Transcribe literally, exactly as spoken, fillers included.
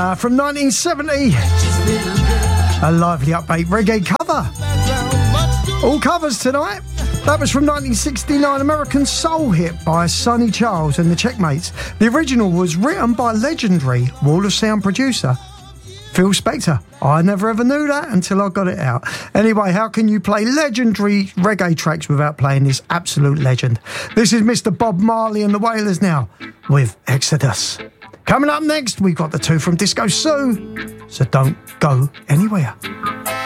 Uh, from nineteen seventy, a lively upbeat reggae cover. All covers tonight. That was from nineteen sixty-nine, American soul hit by Sonny Charles and the Checkmates. The original was written by legendary Wall of Sound producer Phil Spector. I never ever knew that until I got it out. Anyway, how can you play legendary reggae tracks without playing this absolute legend? This is Mister Bob Marley and the Wailers now with Exodus. Coming up next, we've got the two from Disco Sue, so don't go anywhere.